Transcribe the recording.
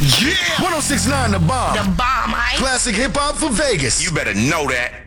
Yeah! 1069 The Bomb. The Bomb, right? Classic hip hop for Vegas. You better know that.